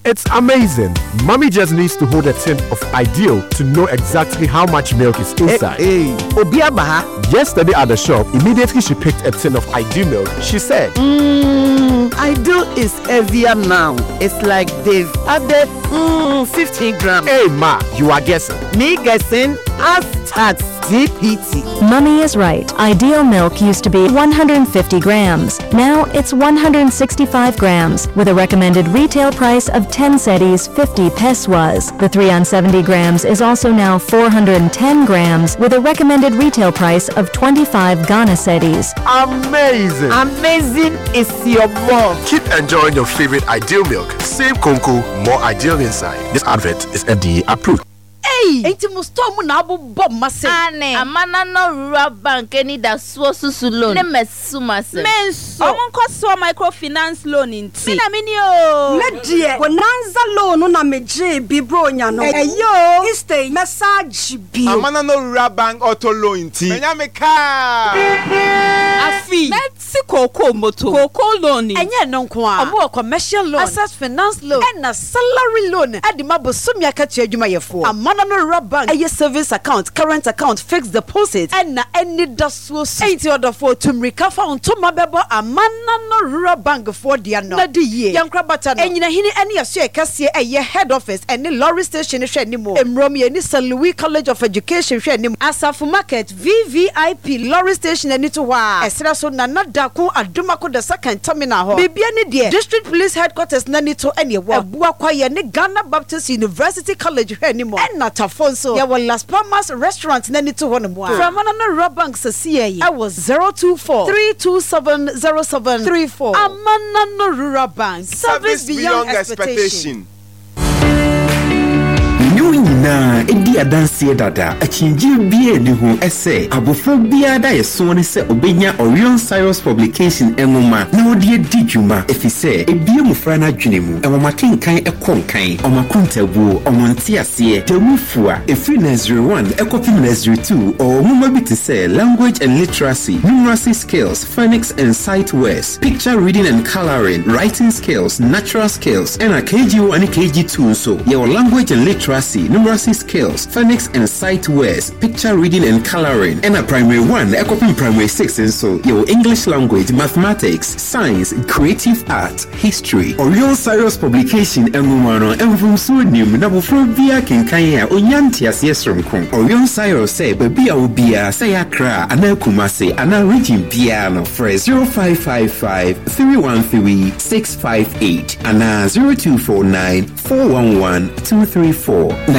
It's amazing. Mommy just needs to hold a tin of Ideal to know exactly how much milk is inside. Yesterday at the shop, immediately she picked a tin of Ideal milk. She said, Ideal is heavier now. It's like they've added 15 grams. Hey ma, you are guessing. Me guessing? Hashtag CPT. Mommy is right. Ideal milk used to be 150 grams. Now it's 165 grams with a recommended retail price of 10 cedis 50 pesos. The 3 on 70 grams is also now 410 grams with a recommended retail price of 25 Ghana cedis. Amazing. Amazing is your mom. Keep enjoying your favorite Ideal milk. Same Conco, more Ideal inside. This advert is FDA approved. Enti mustomu na abu bob mase. Ane. Amana no rural bank any da susu loan. Ne mesu mase. Menso. Omun koso microfinance loan inti. Mina mini o. Medie. Bonanza loan na meje bibro nya no. Eyo. Istay message bi. Amana no rural bank auto loan inti. Menya me car. Afi. Let's Coco moto. Coco loan. Enye no nko a. Omo commercial loan. Access finance loan. And a salary loan. Adima bosumi akachi adwuma yefo. Amana no rural bank. Eye service account, current account, fixed deposit. And na any dasuo. Ain't order for to recover on to mabebo Amana no rural bank for dia no. Na di ye. Yankra bata no. Enyina hini any aso ekase eye head office and lorry station hwe animo. Emromi ni St. Louis College of Education hwe animo. Asafu market VVIP lorry station ani to wa. Esra so na nadako adumako the second terminal ho. Bibia ni die. District Police Headquarters na ni to ene wo. Ebua kwa ye ni Ghana Baptist University College hwe animo. Na tafonso ya wa Las Palmas restaurant na ni to ho no mo. From Amana rural bank sasiye. I was 024-327-0734. Amana rural bank. Service beyond expectation. Na edi adanse dada achinji bia ni ho ese abofra bia da yeso ne se obenya Orion Cyrus publication enoma na odi edi dwuma efise ebia mufra na dwene mu enwomakenkan ekonkan omakontabu omonte ase temufua efri nursery 1 ekopim nursery 2 or muma bi te se language and literacy, numeracy skills, phonics and sight words, picture reading and coloring, writing skills, natural skills, and a KG1 and KG2 so your language and literacy, numeracy skills, phonics and sight words, picture reading and coloring, and a primary 1, ekopim primary 6 and so your English language, mathematics, science, creative art, history. Orion Cyrus publication enumano envum so nim na bofro bia kenkan ya onyanti asesrom kon. Orion Cyrus say baby a obia say akra ana kumase ana region bia no for 0555 313 658 ana 0249 411 234.